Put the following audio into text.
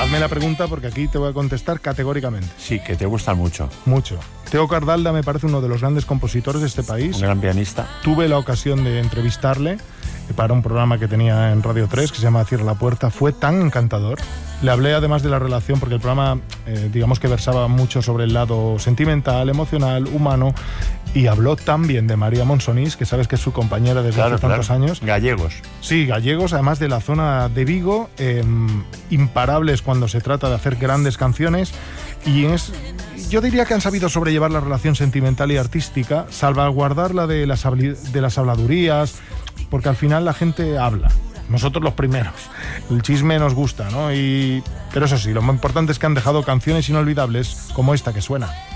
Hazme la pregunta porque aquí te voy a contestar categóricamente. Sí, que te gustan mucho. Mucho. Teo Cardalda me parece uno de los grandes compositores de este país. Un gran pianista. Tuve la ocasión de entrevistarle para un programa que tenía en Radio 3 que se llama Cierra la Puerta. Fue tan encantador. Le hablé además de la relación, porque el programa, digamos que versaba mucho sobre el lado sentimental, emocional, humano, y habló también de María Monsonís, que sabes que es su compañera desde hace tantos años. Gallegos. Sí, gallegos, además de la zona de Vigo, imparables cuando se trata de hacer grandes canciones, y yo diría que han sabido sobrellevar la relación sentimental y artística, salvaguardarla de las habladurías, porque al final la gente habla. Nosotros los primeros. El chisme nos gusta, ¿no? Pero eso sí, lo más importante es que han dejado canciones inolvidables como esta que suena.